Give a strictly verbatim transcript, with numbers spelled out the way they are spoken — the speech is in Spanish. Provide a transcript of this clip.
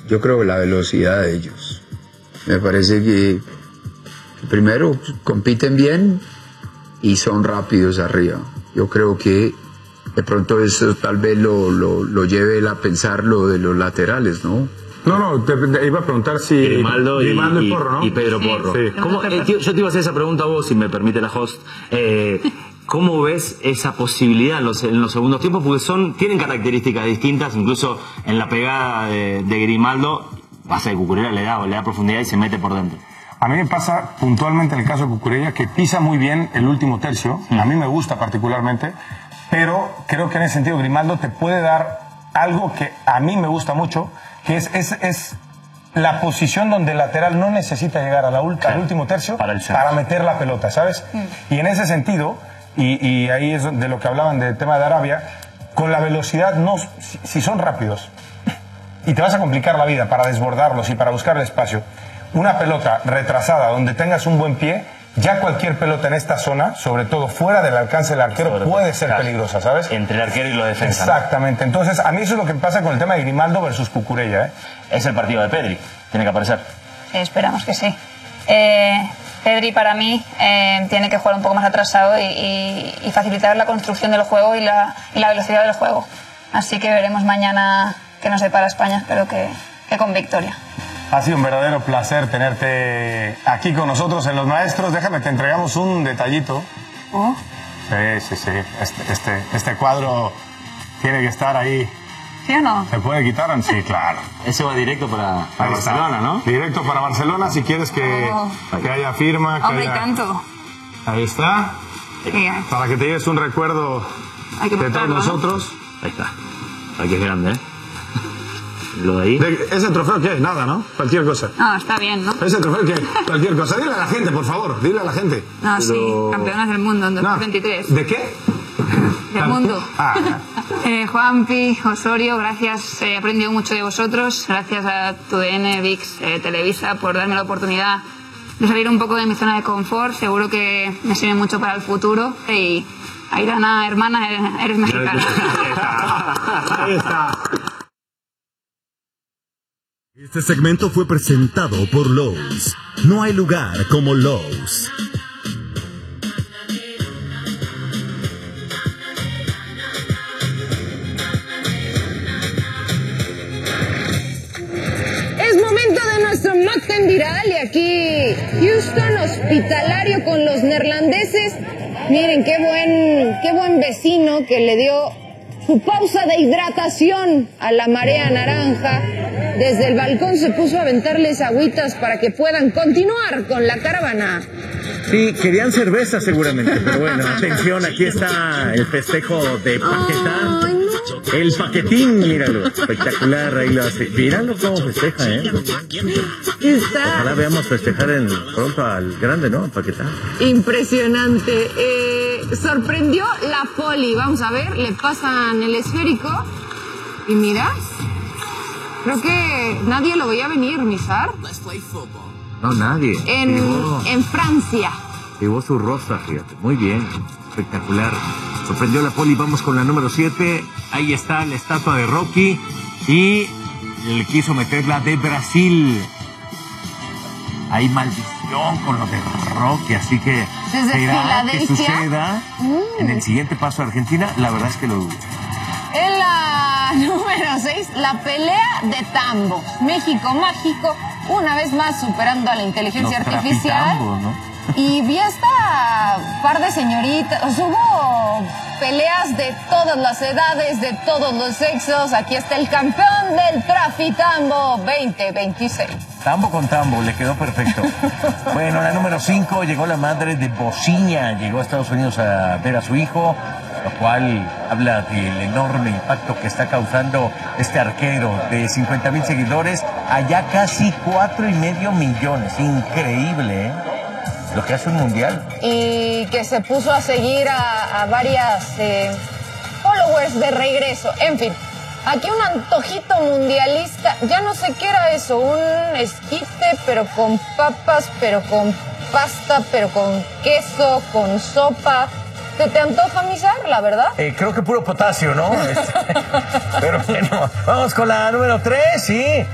Yo creo que la velocidad de ellos. Me parece que primero compiten bien y son rápidos arriba. Yo creo que de pronto eso tal vez lo, lo, lo lleve él a pensar lo de los laterales, ¿no? No, no, te, te iba a preguntar si... Grimaldo, Grimaldo y, y Porro, ¿no? Y Pedro Sí. Porro. Sí. ¿Cómo, eh, tío, yo te iba a hacer esa pregunta a vos, si me permite la host. Eh, ¿Cómo ves esa posibilidad en los, en los segundos tiempos? Porque son, tienen características distintas, incluso en la pegada de, de Grimaldo, pasa de Cucurella, le da, le da profundidad y se mete por dentro. A mí me pasa puntualmente en el caso de Cucurella que pisa muy bien el último tercio, Mm. a mí me gusta particularmente, pero creo que en ese sentido Grimaldo te puede dar algo que a mí me gusta mucho, que es, es, es la posición donde el lateral no necesita llegar a la ult- Claro. al último tercio Para el centro. para meter la pelota, ¿sabes? Y en ese sentido, y, y ahí es de lo que hablaban del tema de Arabia, con la velocidad, no, si, si son rápidos, y te vas a complicar la vida para desbordarlos y para buscar el espacio, una pelota retrasada donde tengas un buen pie, ya cualquier pelota en esta zona, sobre todo fuera del alcance del arquero, Sobre puede todo, ser claro. peligrosa, ¿sabes? Entre el arquero y la defensa. ¿no? Exactamente. Entonces, a mí eso es lo que pasa con el tema de Grimaldo versus Cucurella, ¿eh? Es el partido de Pedri, tiene que aparecer. Sí, esperamos que sí. Eh, Pedri para mí eh, tiene que jugar un poco más atrasado y, y, y facilitar la construcción del juego y la, y la velocidad del juego. Así que veremos mañana qué nos depara España, espero que, que con victoria. Ha sido un verdadero placer tenerte aquí con nosotros en Los Maestros. Déjame, te entregamos un detallito. Oh. Sí, sí, sí. Este, este, este cuadro tiene que estar ahí. ¿Sí o no? ¿Se puede quitar? Sí, claro. Ese va directo para, para Ahí está. Barcelona, ¿no? Directo para Barcelona, si quieres que, Oh. que haya firma. Que Hombre, y haya... tanto. Ahí está. Sí, Para que te lleves un recuerdo hay que de todos mostrarlo, ¿no? nosotros. Ahí está. Aquí es grande, ¿eh? Lo de ahí. De- ¿Ese trofeo qué es? Nada, ¿no? Cualquier cosa. No, está bien, ¿no? ¿Ese trofeo qué es? Cualquier cosa. Dile a la gente, por favor. Dile a la gente. No, sí, Pero- campeonas del mundo en No. dos mil veintitrés. ¿De qué? Del mundo. Ah, Eh, Juanpi, Osorio, gracias, he aprendido mucho de vosotros. Gracias a tu D N, VIX, eh, Televisa, por darme la oportunidad de salir un poco de mi zona de confort. Seguro que me sirve mucho para el futuro. Y Airana, hermana, eres, eres mexicana. ahí está. Ahí está. Este segmento fue presentado por Lowe's. No hay lugar como Lowe's. Es momento de nuestro Magten Viral y aquí Houston hospitalario con los neerlandeses. Miren qué buen, qué buen vecino que le dio su pausa de hidratación a la marea naranja. Desde el balcón se puso a aventarles agüitas para que puedan continuar con la caravana. Sí, querían cerveza seguramente, pero bueno, atención, aquí está el festejo de Paquetá. El paquetín, míralo, espectacular, ahí lo hace. Míralo cómo festeja, ¿eh? Está Ojalá veamos festejar en, pronto al grande, ¿no? Paquetá. impresionante. Eh, sorprendió la poli. Vamos a ver, le pasan el esférico. Y mira, creo que nadie lo veía venir, Misar. No, nadie. En, Llevó, en Francia. llevó su rosa, fíjate. Muy bien, espectacular. Sorprendió la poli, vamos con la número siete. Ahí está la estatua de Rocky. Y le quiso meter la de Brasil. Hay maldición con lo de Rocky, así que Desde será que Filadelfia. suceda en el siguiente paso a Argentina. La verdad es que lo dudo. En la número seis, la pelea de tambos. México mágico, una vez más superando a la inteligencia Los artificial. trapitambos, ¿no? Y vi hasta par de señoritas. O sea, hubo peleas de todas las edades, de todos los sexos. Aquí está el campeón del Trafitambo veinte veintiséis. Tambo con tambo, le quedó perfecto. Bueno, la número cinco, llegó la madre de Bociña, llegó a Estados Unidos a ver a su hijo, lo cual habla del enorme impacto que está causando este arquero de cincuenta mil seguidores, allá casi cuatro y medio millones. Increíble, ¿eh? Lo que hace un mundial. Y que se puso a seguir a, a varias eh, followers de regreso. En fin, aquí un antojito mundialista. Ya no sé qué era eso, un esquite, pero con papas, pero con pasta, pero con queso, con sopa. ¿Te, te antoja, Misar, la verdad? Eh, creo que puro potasio, ¿no? Este, pero bueno, vamos con la número tres, sí.